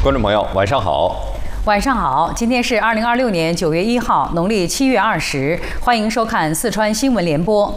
观众朋友，晚上好。 晚上好，今天是2026年9月1号，农历7月20，欢迎收看四川新闻联播。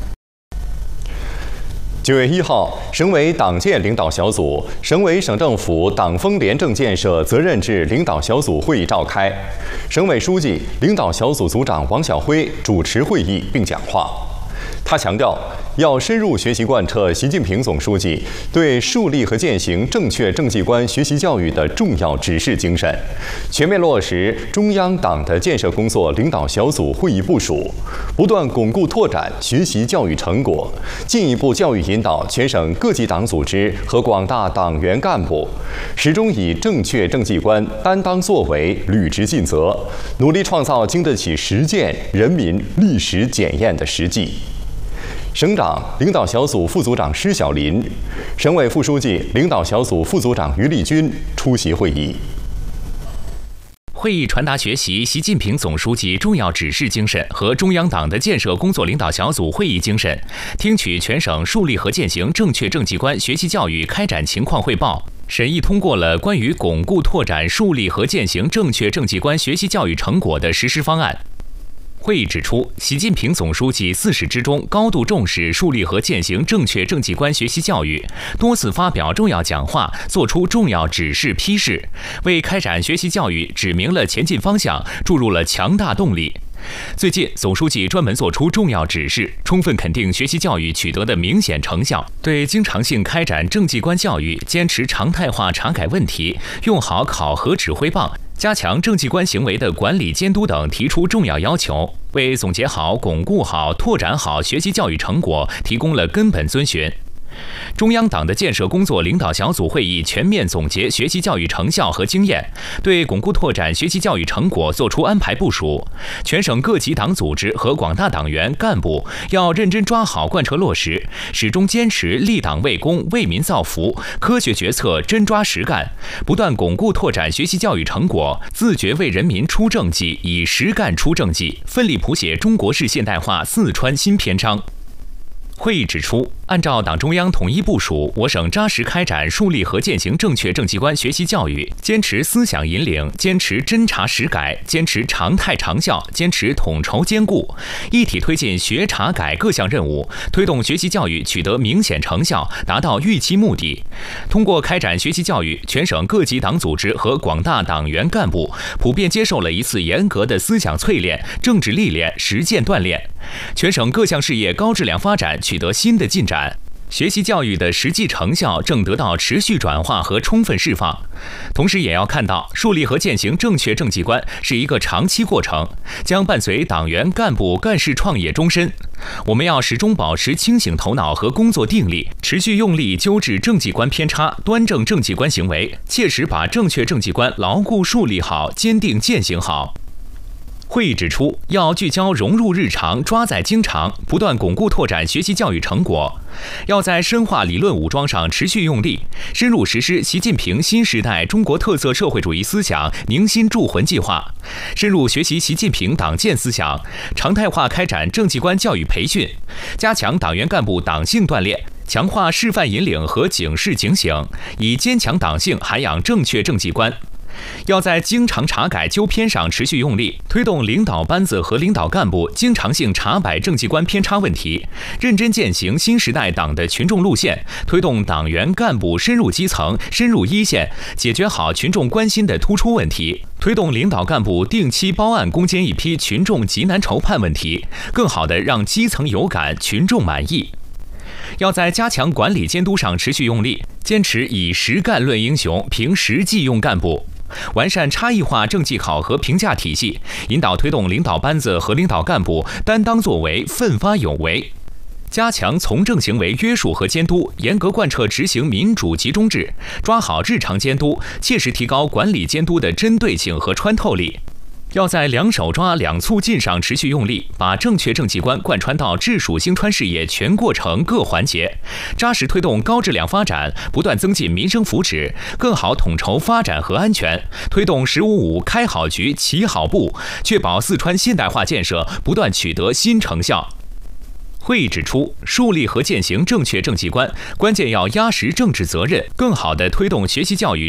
9月1号，省委党建领导小组、省委省政府党风廉政建设责任制领导小组会议召开，省委书记、领导小组组长王晓辉主持会议并讲话。他强调，要深入学习贯彻习近平总书记对树立和践行正确政绩观学习教育的重要指示精神，全面落实中央党的建设工作领导小组会议部署，不断巩固拓展学习教育成果，进一步教育引导全省各级党组织和广大党员干部，始终以正确政绩观担当作为，履职尽责，努力创造经得起实践、人民历史检验的实际。省长领导小组副组长施小林、省委副书记领导小组副组长于立军出席会议。 会议传达学习习近平总书记重要指示精神和中央党的建设工作领导小组会议精神，听取全省树立和践行正确政绩观学习教育开展情况汇报，审议通过了关于巩固拓展树立和践行正确政绩观学习教育成果的实施方案。会议指出，习近平总书记自始至终高度重视树立和践行正确政绩观学习教育，多次发表重要讲话，作出重要指示批示，为开展学习教育指明了前进方向，注入了强大动力。最近，总书记专门作出重要指示，充分肯定学习教育取得的明显成效，对经常性开展政绩观教育，坚持常态化查改问题，用好考核指挥棒，加强政绩观行为的管理监督等提出重要要求，为总结好、巩固好、拓展好学习教育成果提供了根本遵循。中央党的建设工作领导小组会议全面总结学习教育成效和经验，对巩固拓展学习教育成果作出安排部署。全省各级党组织和广大党员干部要认真抓好贯彻落实，始终坚持立党为公、为民造福，科学决策真抓实干，不断巩固拓展学习教育成果，自觉为人民出政绩，以实干出政绩，奋力谱写中国式现代化四川新篇章。会议指出，按照党中央统一部署，我省扎实开展树立和践行正确政绩观学习教育，坚持思想引领，坚持真查实改，坚持常态长效，坚持统筹兼顾，一体推进学查改各项任务，推动学习教育取得明显成效，达到预期目的。通过开展学习教育，全省各级党组织和广大党员干部普遍接受了一次严格的思想淬炼、政治历练、实践锻炼，全省各项事业高质量发展取得新的进展，学习教育的实际成效正得到持续转化和充分释放。同时也要看到，树立和践行正确政绩观是一个长期过程，将伴随党员干部干事创业终身。我们要始终保持清醒头脑和工作定力，持续用力纠治政绩观偏差，端正政绩观行为，切实把正确政绩观牢固树立好，坚定践行好。会议指出，要聚焦融入日常，抓在经常，不断巩固拓展学习教育成果；要在深化理论武装上持续用力，深入实施习近平新时代中国特色社会主义思想凝心铸魂计划，深入学习习近平党建思想，常态化开展政绩观教育培训，加强党员干部党性锻炼，强化示范引领和警示警醒，以坚强党性涵养正确政绩观。要在经常查改纠偏上持续用力，推动领导班子和领导干部经常性查摆政绩观偏差问题，认真践行新时代党的群众路线，推动党员干部深入基层、深入一线，解决好群众关心的突出问题，推动领导干部定期包案攻坚一批群众急难愁盼问题，更好地让基层有感、群众满意。要在加强管理监督上持续用力，坚持以实干论英雄，凭实际用干部，完善差异化政绩考核评价体系，引导推动领导班子和领导干部担当作为、奋发有为，加强从政行为约束和监督，严格贯彻执行民主集中制，抓好日常监督，切实提高管理监督的针对性和穿透力。要在两手抓、两促进上持续用力，把正确政绩观贯穿到治蜀兴川事业全过程各环节，扎实推动高质量发展，不断增进民生福祉，更好统筹发展和安全，推动“15+5”开好局、起好步，确保四川现代化建设不断取得新成效。会议指出，树立和践行正确政绩观，关键要压实政治责任，更好地推动学习教育